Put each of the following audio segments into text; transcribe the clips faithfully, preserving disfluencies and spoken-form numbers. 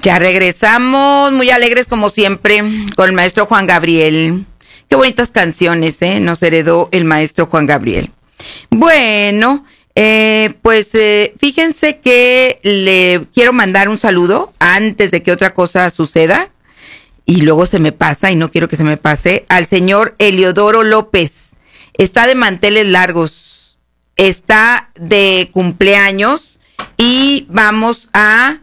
Ya regresamos, muy alegres como siempre, con el maestro Juan Gabriel. Qué bonitas canciones, ¿eh? Nos heredó el maestro Juan Gabriel. Bueno, eh, pues eh, fíjense que le quiero mandar un saludo antes de que otra cosa suceda, y luego se me pasa, y no quiero que se me pase, al señor Eliodoro López. Está de manteles largos, está de cumpleaños, y vamos a...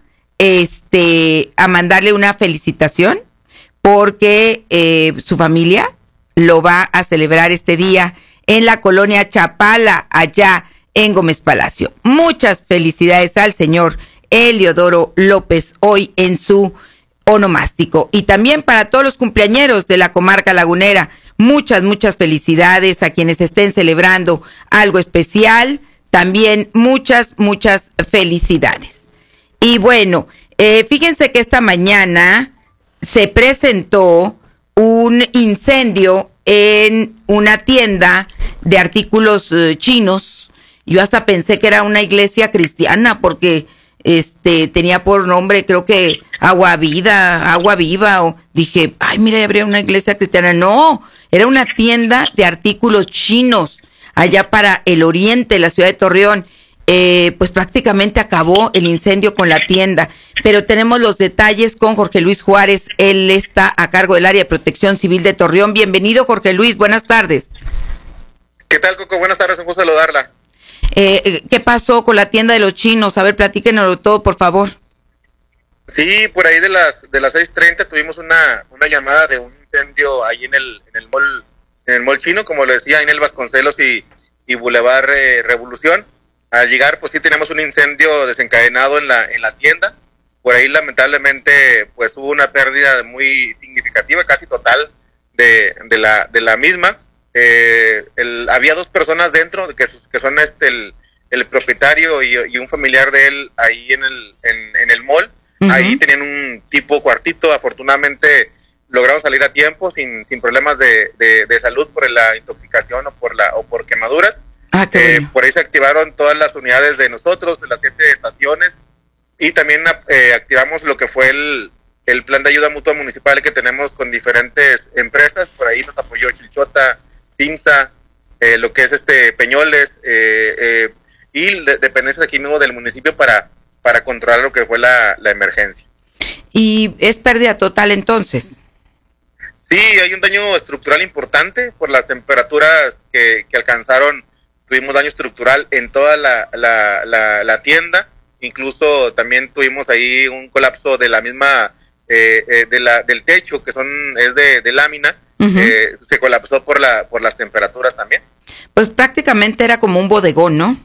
este, a mandarle una felicitación porque eh, su familia lo va a celebrar este día en la colonia Chapala, allá en Gómez Palacio. Muchas felicidades al señor Eliodoro López hoy en su onomástico. Y también para todos los cumpleañeros de la comarca lagunera, muchas, muchas felicidades a quienes estén celebrando algo especial. También muchas, muchas felicidades. Y bueno, eh, fíjense que esta mañana se presentó un incendio en una tienda de artículos eh, chinos. Yo hasta pensé que era una iglesia cristiana porque este tenía por nombre, creo que Agua Vida, Agua Viva, o dije, ay, mira, habría una iglesia cristiana. No, era una tienda de artículos chinos allá para el oriente, la ciudad de Torreón. Eh, pues prácticamente acabó el incendio con la tienda, pero tenemos los detalles con Jorge Luis Juárez. Él está a cargo del área de protección civil de Torreón. Bienvenido, Jorge Luis, buenas tardes. ¿Qué tal, Coco? Buenas tardes, un gusto saludarla. Eh, ¿Qué pasó con la tienda de los chinos? A ver, platíquenoslo todo, por favor. Sí, por ahí de las de las seis treinta tuvimos una una llamada de un incendio ahí en el en el mall en el mall chino, como le decía, en el Vasconcelos y, y Boulevard eh, Revolución. Al llegar, pues sí tenemos un incendio desencadenado en la en la tienda. Por ahí, lamentablemente, pues hubo una pérdida muy significativa, casi total, de, de la de la misma. Eh, el, había dos personas dentro, que, que son este el, el propietario y, y un familiar de él ahí en el en, en el mall. Uh-huh. Ahí tenían un tipo cuartito. Afortunadamente lograron salir a tiempo sin sin problemas de, de, de salud por la intoxicación o por la o por quemaduras. Ah, qué bueno. eh, por ahí se activaron todas las unidades de nosotros, de las siete estaciones, y también eh, activamos lo que fue el, el plan de ayuda mutua municipal que tenemos con diferentes empresas. Por ahí nos apoyó Chilchota, Simsa, eh, lo que es este Peñoles, eh, eh, y de, dependencias aquí mismo del municipio para, para controlar lo que fue la, la emergencia. ¿Y es pérdida total entonces? Sí, hay un daño estructural importante por las temperaturas que, que alcanzaron. Tuvimos daño estructural en toda la, la, la, la tienda. Incluso también tuvimos ahí un colapso de la misma, eh, eh, de la, del techo, que son es de, de lámina. Uh-huh. eh, se colapsó por la por las temperaturas también. Pues prácticamente era como un bodegón, ¿no?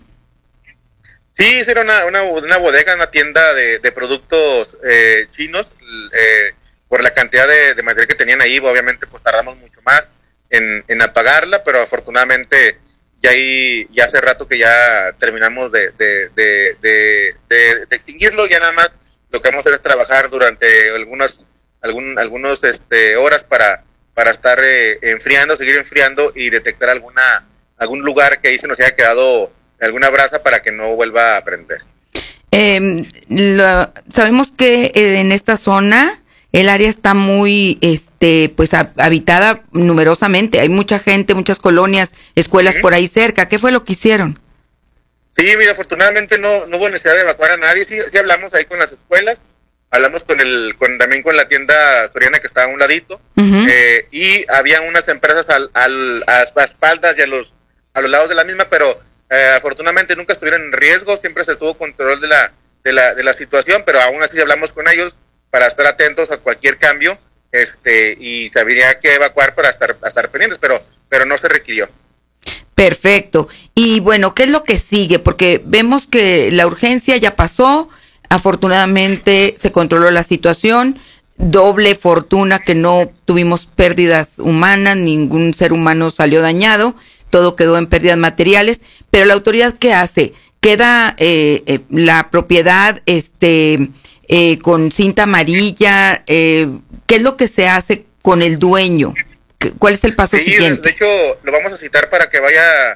Sí, era una, una, una bodega, una tienda de, de productos eh, chinos. Eh, por la cantidad de, de material que tenían ahí, obviamente pues tardamos mucho más en, en apagarla, pero afortunadamente... Ya, ahí, ya hace rato que ya terminamos de, de, de, de, de, de extinguirlo. Ya nada más lo que vamos a hacer es trabajar durante algunas algún, algunos este, horas para, para estar eh, enfriando, seguir enfriando y detectar alguna algún lugar que ahí se nos haya quedado alguna brasa para que no vuelva a prender. Eh, lo, sabemos que en esta zona el área está muy, este, pues habitada numerosamente. Hay mucha gente, muchas colonias, escuelas uh-huh. por ahí cerca. ¿Qué fue lo que hicieron? Sí, mira, afortunadamente no, no hubo necesidad de evacuar a nadie. Sí, sí hablamos ahí con las escuelas, hablamos con el, con también con la tienda Soriana que estaba a un ladito, uh-huh. eh, y había unas empresas al, al, a las espaldas y a los, a los lados de la misma, pero eh, afortunadamente nunca estuvieron en riesgo. Siempre se tuvo control de la, de la, de la situación, pero aún así hablamos con ellos para estar atentos a cualquier cambio, este, y se habría que evacuar para estar, para estar pendientes, pero, pero no se requirió. Perfecto. Y bueno, ¿qué es lo que sigue? Porque vemos que la urgencia ya pasó, afortunadamente se controló la situación, doble fortuna que no tuvimos pérdidas humanas, ningún ser humano salió dañado, todo quedó en pérdidas materiales, pero la autoridad, ¿qué hace? Queda eh, eh, la propiedad, este... Eh, con cinta amarilla, eh, ¿qué es lo que se hace con el dueño? ¿Cuál es el paso sí, siguiente? De hecho, lo vamos a citar para que vaya